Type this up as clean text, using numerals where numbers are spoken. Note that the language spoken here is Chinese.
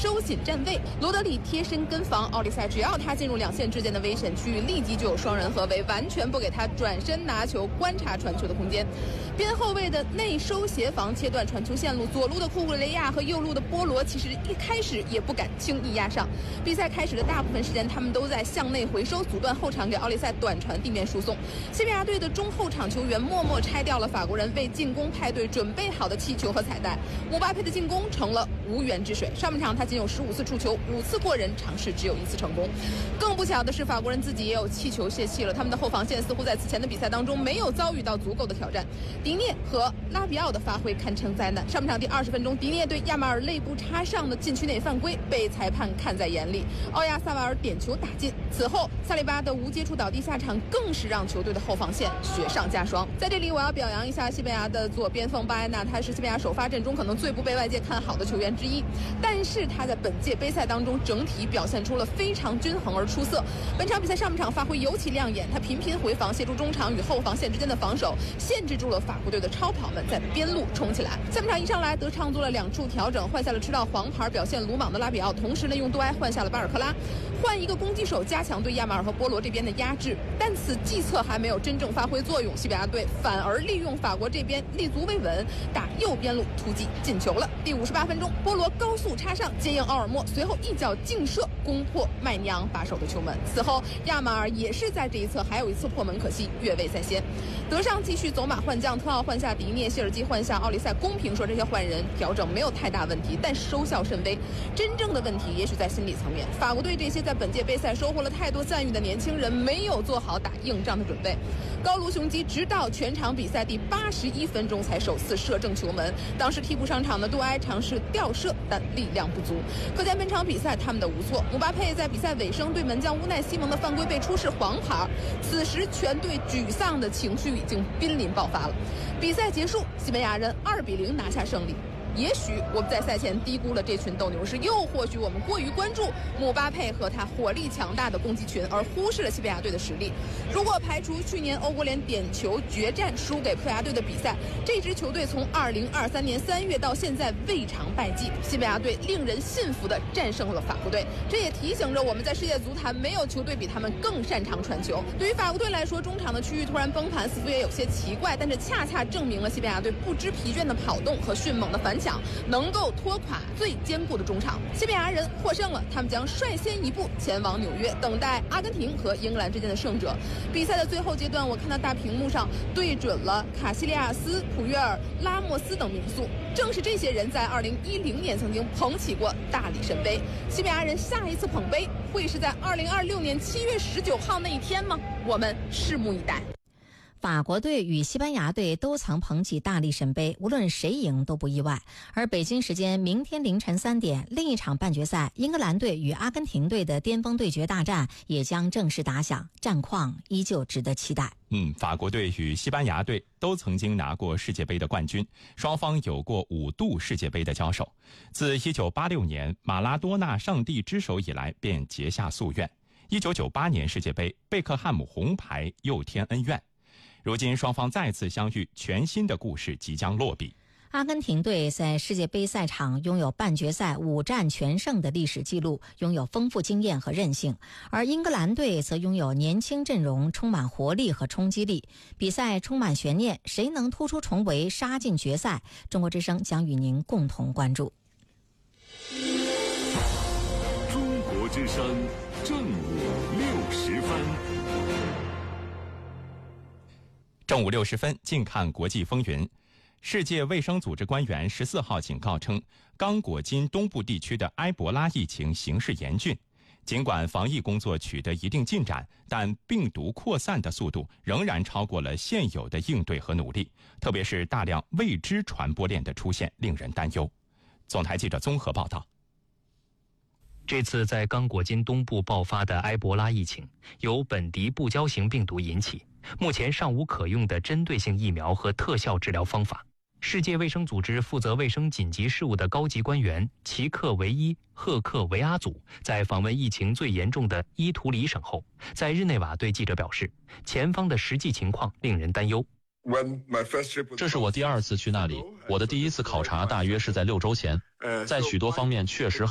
收紧站位，罗德里贴身跟防奥利塞，只要他进入两线之间的危险区域，立即就有双人合围，完全不给他转身拿球、观察传球的空间。边后卫的内收协防切断传球线路，左路的库库雷亚和右路的波罗其实一开始也不敢轻易压上。比赛开始的大部分时间，他们都在向内回收，阻断后场给奥利塞短传地面输送。西班牙队的中后场球员默默拆掉了法国人为进攻派对准备好的气球和彩带，姆巴佩的进攻成了无源之水。上半场他仅有15次触球，5次过人，尝试只有1次成功。更不巧的是，法国人自己也有气球泄气了，他们的后防线似乎在此前的比赛当中没有遭遇到足够的挑战。迪涅和拉比奥的发挥堪称灾难。上半场第20分钟，迪涅对亚马尔肋部插上的禁区内犯规被裁判看在眼里，奥亚萨瓦尔点球打进。此后萨利巴的无接触倒地下场更是让球队的后防线雪上加霜。在这里我要表扬一下西班牙的左边锋巴埃纳，他是西班牙首发阵中可能最不被外界看好的球员之一，但是他在本届杯赛当中整体表现出了非常均衡而出色。本场比赛上半场发挥尤其亮眼，他频频回防，协助中场与后防线之间的防守，限制住了法国队的超跑们在边路冲起来。下半场一上来，德尚做了2处调整，换下了吃到黄牌表现鲁莽的拉比奥，同时呢用多埃换下了巴尔克拉，换一个攻击手加强对亚马尔和波罗这边的压制。但此计策还没有真正发挥作用，西班牙队反而利用法国这边立足未稳，打右边路突击进球了。第58分钟，波罗高速插上接应奥尔莫，随后一脚劲射攻破麦尼昂把守的球门。此后亚马尔也是在这一侧还有一次破门，可惜越位在先。德尚继续走马换将，特奥换下迪涅，谢尔基换下奥利塞。公平说这些换人调整没有太大问题，但收效甚微。真正的问题也许在心理层面，法国队这些在本届杯赛收获了太多赞誉的年轻人没有做好打硬仗的准备。高卢雄鸡直到全场比赛第81分钟才首次射正球门，当时替补上场的杜埃尝试吊射，但力量不足，可见本场比赛他们的无措。姆巴佩在比赛尾声对门将乌奈西蒙的犯规被出示黄牌，此时全队沮丧的情绪已经濒临爆发了。比赛结束，西班牙人2-0拿下胜利。也许我们在赛前低估了这群斗牛士，又或许我们过于关注姆巴佩和他火力强大的攻击群，而忽视了西班牙队的实力。如果排除去年欧国联点球决战输给葡萄牙队的比赛，这支球队从2023年3月到现在未尝败绩。西班牙队令人信服地战胜了法国队，这也提醒着我们在世界足坛没有球队比他们更擅长传球。对于法国队来说，中场的区域突然崩盘似乎也有些奇怪，但这恰恰证明了西班牙队不知疲倦的跑动和迅猛的反抢能够拖垮最坚固的中场。西班牙人获胜了，他们将率先一步前往纽约，等待阿根廷和英格兰之间的胜者。比赛的最后阶段，我看到大屏幕上对准了卡西利亚斯、普约尔、拉莫斯等名宿，正是这些人在2010年曾经捧起过大力神杯。西班牙人下一次捧杯会是在2026年7月19号那一天吗？我们拭目以待。 法国队与西班牙队都曾捧起大力神杯，无论谁赢都不意外。而北京时间明天凌晨3点，另一场半决赛，英格兰队与阿根廷队的巅峰对决大战也将正式打响，战况依旧值得期待。 法国队与西班牙队都曾经拿过世界杯的冠军，双方有过5度世界杯的交手。自1986年马拉多纳上帝之手以来，便结下夙愿。1998年世界杯，贝克汉姆红牌又添恩怨。如今双方再次相遇，全新的故事即将落笔。 阿根廷队在世界杯赛场拥有半决赛5战全胜的历史记录，拥有丰富经验和韧性，而英格兰队则拥有年轻阵容，充满活力和冲击力。比赛充满悬念，谁能突出重围，杀进决赛？中国之声将与您共同关注。 中国之声正午60分。 正午60分，近看国际风云。世界卫生组织官员14号警告称，刚果金东部地区的埃博拉疫情形势严峻。尽管防疫工作取得一定进展，但病毒扩散的速度仍然超过了现有的应对和努力，特别是大量未知传播链的出现令人担忧。总台记者综合报道。 这次在刚果金东部爆发的埃博拉疫情由本地不交型病毒引起，目前尚无可用的针对性疫苗和特效治疗方法。世界卫生组织负责卫生紧急事务的高级官员齐克维伊·赫克维阿祖在访问疫情最严重的伊图里省后，在日内瓦对记者表示，前方的实际情况令人担忧。 这是我第2次去那里，我的第1次考察大约是在6周前，在许多方面确实